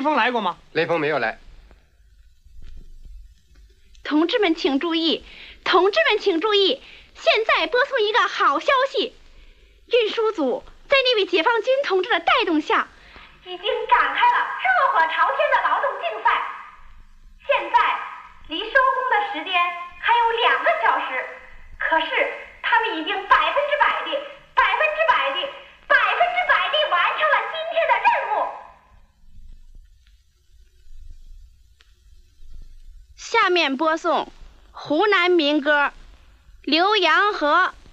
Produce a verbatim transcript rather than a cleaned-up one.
峰来过吗？ 雷锋没有来。 同志们请注意，同志们请注意，现在播送一个好消息，运输组在那位解放军同志的带动下，已经展开了热火朝天的劳动竞赛。现在离收工的时间还有两个小时，可是他们已经百分之百地、百分之百地、百分之百地完成了今天的任务。下面播送湖南民歌《浏阳河》。